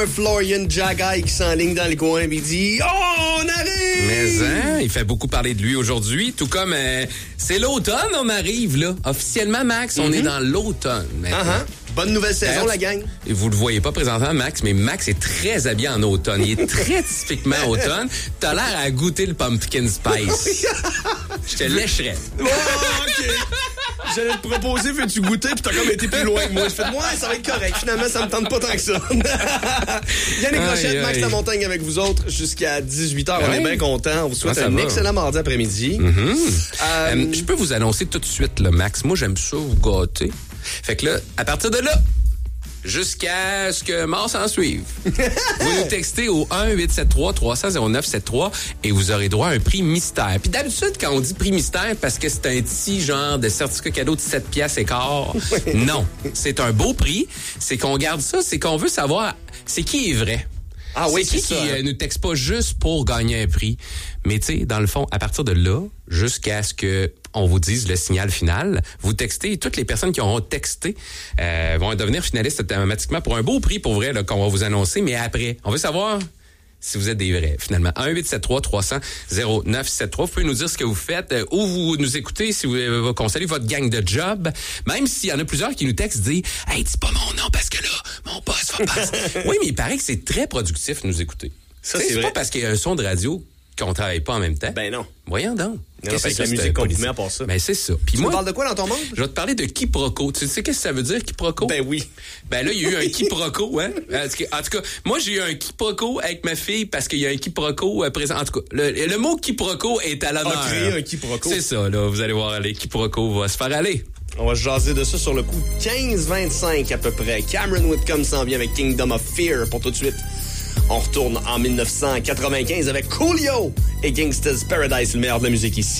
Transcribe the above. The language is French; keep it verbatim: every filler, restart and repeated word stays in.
Florian Jagay qui s'enligne dans le coin et il dit « Oh, on arrive! » Mais hein, il fait beaucoup parler de lui aujourd'hui, tout comme euh, c'est l'automne, on arrive là. Officiellement, Max, on mm-hmm. est dans l'automne maintenant. Uh-huh. Bonne nouvelle saison, D'ailleurs, la gang. Vous le voyez pas présentement, Max, mais Max est très habillé en automne. Il est très typiquement automne. T'as l'air à goûter le pumpkin spice. Je te lécherais. Oh, OK. J'allais te proposer, veux-tu goûter, puis t'as comme été plus loin que moi. Je fais de moi, ça va être correct. Finalement, ça me tente pas tant que ça. Yannick Rochette, Max Lamontagne avec vous autres jusqu'à dix-huit heures. Ouais. On est bien contents. On vous souhaite ah, un va. excellent mardi après-midi. Mm-hmm. Euh, euh, je peux vous annoncer tout de suite, là, Max. Moi, j'aime ça vous gâter. Fait que là, à partir de là, jusqu'à ce que mort s'en suive, vous nous textez au un huit sept trois trois zéro zéro neuf sept trois et vous aurez droit à un prix mystère. Puis d'habitude, quand on dit prix mystère, parce que c'est un petit genre de certificat cadeau de sept piastres et quart, non. C'est un beau prix. C'est qu'on garde ça, c'est qu'on veut savoir c'est qui est vrai. Ah oui, c'est qui c'est qui ça. euh, nous texte pas juste pour gagner un prix. Mais tu sais, dans le fond, à partir de là, jusqu'à ce que on vous dise le signal final, vous textez. Toutes les personnes qui auront texté euh, vont devenir finalistes automatiquement pour un beau prix, pour vrai, là, qu'on va vous annoncer. Mais après, on veut savoir si vous êtes des vrais, finalement. un huit sept trois trois zéro zéro neuf sept trois. Vous pouvez nous dire ce que vous faites, euh, où vous nous écoutez, si vous euh, qu'on salue votre gang de job. Même s'il y en a plusieurs qui nous textent, disent « Hey, dis pas mon nom parce que là, mon boss va passer. » Oui, mais il paraît que c'est très productif de nous écouter. Ça, c'est, c'est vrai. Pas parce qu'il y a un son de radio qu'on travaille pas en même temps. Ben non. Voyons donc. Non, qu'est-ce que c'est la musique qu'on met à part ça? Ben c'est ça. Puis tu moi, me parles de quoi dans ton monde? Je vais te parler de quiproquo. Tu sais qu'est-ce que ça veut dire, quiproquo? Ben oui. Ben là, il y a eu un quiproquo, hein? En tout cas, moi, j'ai eu un quiproquo avec ma fille parce qu'il y a un quiproquo présent. En tout cas, le, le mot quiproquo est à l'honneur. On a créé un quiproquo. C'est ça, là. Vous allez voir, les quiproquos va se faire aller. On va se jaser de ça sur le coup quinze vingt-cinq à peu près. Cameron Whitcomb s'en vient avec Kingdom of Fear pour tout de suite. On retourne en dix-neuf cent quatre-vingt-quinze avec Coolio et Gangsta's Paradise, le meilleur de la musique ici.